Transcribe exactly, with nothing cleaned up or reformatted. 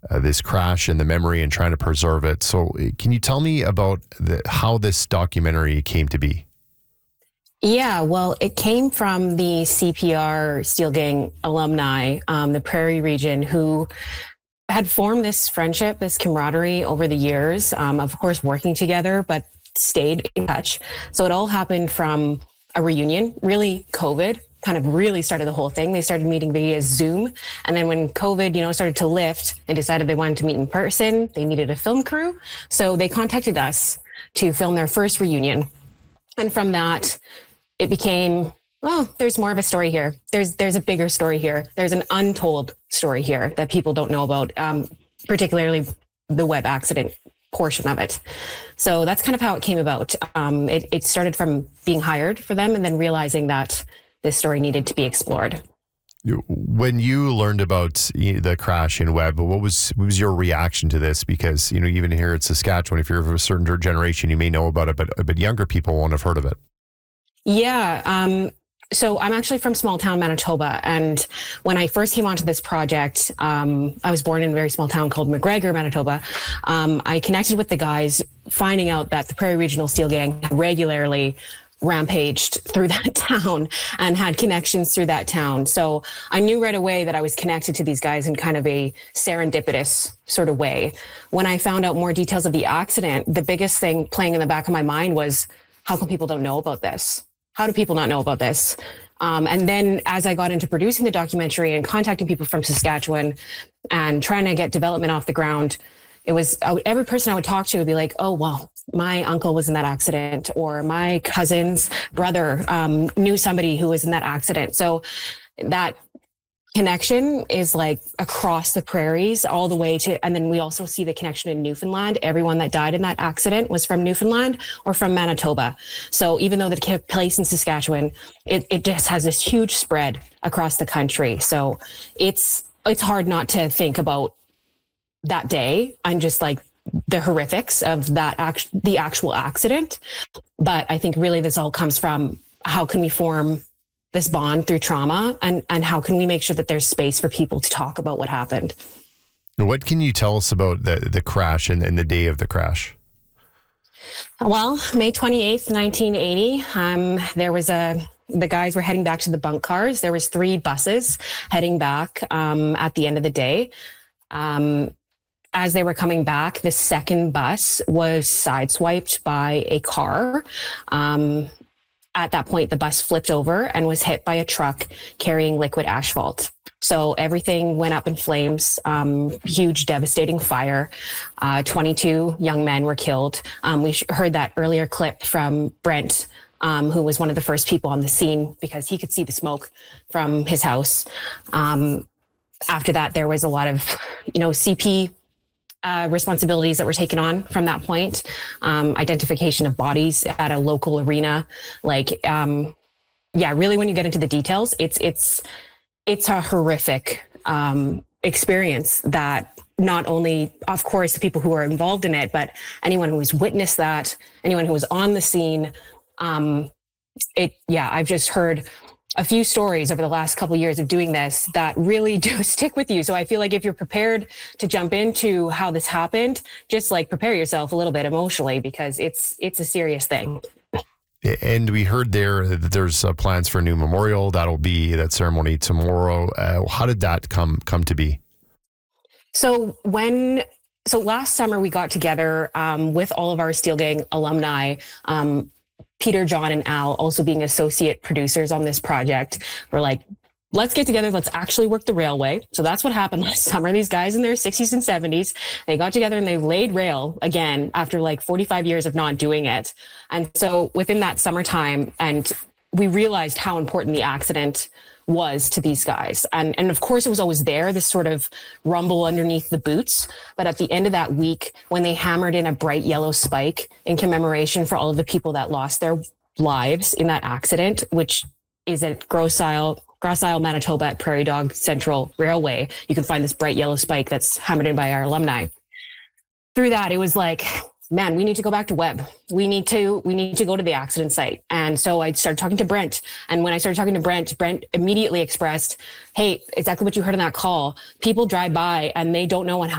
uh, this crash and the memory and trying to preserve it. So can you tell me about the, how this documentary came to be? Yeah, well, it came from the C P R Steel Gang alumni, um, the Prairie region, who had formed this friendship, this camaraderie over the years, um, of course, working together, but stayed in touch. So it all happened from a reunion, really COVID kind of really started the whole thing. They started meeting via Zoom. And then when COVID, you know, started to lift, they decided they wanted to meet in person. They needed a film crew. So they contacted us to film their first reunion. And from that, it became, oh, there's more of a story here. There's there's a bigger story here. There's an untold story here that people don't know about, um, particularly the web accident portion of it. So that's kind of how it came about. Um, it, it started from being hired for them and then realizing that this story needed to be explored. When you learned about the crash in Webb, what was what was your reaction to this? Because, you know, even here in Saskatchewan, if you're of a certain generation, you may know about it, but but younger people won't have heard of it. Yeah. Um, so I'm actually from small town Manitoba. And when I first came onto this project, um, I was born in a very small town called McGregor, Manitoba. Um, I connected with the guys, finding out that the Prairie Regional Steel Gang regularly rampaged through that town and had connections through that town. So I knew right away that I was connected to these guys in kind of a serendipitous sort of way. When I found out more details of the accident, the biggest thing playing in the back of my mind was, how come people don't know about this? How do people not know about this? Um, and then as I got into producing the documentary and contacting people from Saskatchewan and trying to get development off the ground, it was I would, every person I would talk to would be like, oh, well, my uncle was in that accident, or my cousin's brother um, knew somebody who was in that accident. So that connection is like across the prairies all the way to, and then we also see the connection in Newfoundland. Everyone that died in that accident was from Newfoundland or from Manitoba. So even though that took place in Saskatchewan, it, it just has this huge spread across the country. So it's, it's hard not to think about that day and just like the horrifics of that act, the actual accident. But I think really this all comes from how can we form this bond through trauma, and, and how can we make sure that there's space for people to talk about what happened. What can you tell us about the, the crash and, and the day of the crash? Well, May twenty-eighth, nineteen eighty, um, there was a, the guys were heading back to the bunk cars. There was three buses heading back um, at the end of the day. Um, As they were coming back, the second bus was sideswiped by a car. Um, at that point, the bus flipped over and was hit by a truck carrying liquid asphalt. So everything went up in flames, um, huge, devastating fire. Uh, twenty-two young men were killed. Um, we heard that earlier clip from Brent, um, who was one of the first people on the scene because he could see the smoke from his house. Um, after that, there was a lot of, you know, C P Uh, responsibilities that were taken on from that point. Um, identification of bodies at a local arena. Like, um, yeah, really when you get into the details, it's, it's, it's a horrific um, experience that not only, of course, the people who are involved in it, but anyone who has witnessed that, anyone who was on the scene. Um, it, yeah, I've just heard a few stories over the last couple of years of doing this that really do stick with you. So I feel like if you're prepared to jump into how this happened, just like prepare yourself a little bit emotionally, because it's it's a serious thing. And we heard there that there's uh, plans for a new memorial. That'll be that ceremony tomorrow. Uh, how did that come come to be? So when so last summer we got together um, with all of our Steel Gang alumni. Um, Peter, John, and Al, also being associate producers on this project, were like, let's get together. Let's actually work the railway. So that's what happened last summer. These guys in their sixties and seventies, they got together and they laid rail again after like forty-five years of not doing it. And so within that summertime, and we realized how important the accident was to these guys. And, and of course, it was always there, this sort of rumble underneath the boots. But at the end of that week, when they hammered in a bright yellow spike in commemoration for all of the people that lost their lives in that accident, which is at Grosse Isle, Grosse Isle, Manitoba at Prairie Dog Central Railway, you can find this bright yellow spike that's hammered in by our alumni. Through that, it was like, man, we need to go back to Webb. We need to, we need to go to the accident site. And so I started talking to Brent. And when I started talking to Brent, Brent immediately expressed, hey, exactly what you heard in that call. People drive by and they don't know what happened.